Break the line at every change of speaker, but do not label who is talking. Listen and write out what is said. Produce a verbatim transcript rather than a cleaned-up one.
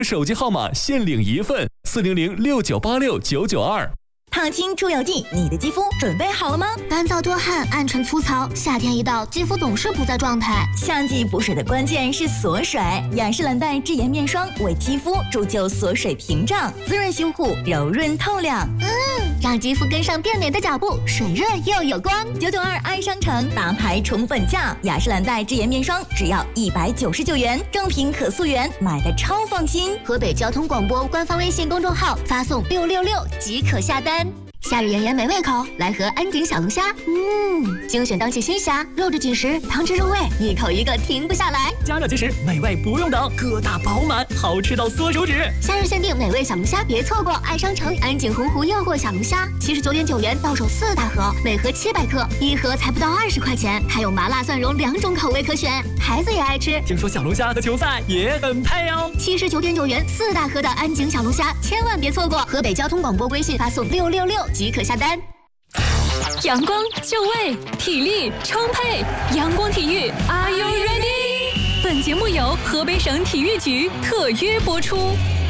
手机号码限领一份，四零零六九八六九九二。
烫青出油剂，你的肌肤准备好了吗？
干燥多汗、暗沉粗糙，夏天一到，肌肤总是不在状态。
夏季补水的关键是锁水，雅诗兰黛智颜面霜为肌肤铸就锁水屏障，滋润修护，柔润透亮。
嗯，让肌肤跟上变美的脚步，水润又有光。
九九二爱商城大牌宠粉价，雅诗兰黛智颜面霜只要一百九十九元，正品可溯源，买的超放心。
河北交通广播官方微信公众号发送六六六即可下单。夏日炎炎没胃口，来盒安井小龙虾。嗯，精选当季新虾，肉质紧实，汤汁入味，一口一个停不下来。
加热即食，美味不用等，个大饱满，好吃到缩手指。
夏日限定美味小龙虾，别错过！爱商城安井洪湖诱惑小龙虾，七十九点九元到手四大盒，每盒七百克，一盒才不到二十块钱，还有麻辣蒜蓉两种口味可选，孩子也爱吃。
听说小龙虾和球赛也很配哦。
七十九点九元四大盒的安井小龙虾，千万别错过！河北交通广播微信发送六六六即可下单。
阳光就位，体力充沛，阳光体育 ，Are you ready？ 本节目由河北省体育局特约播出。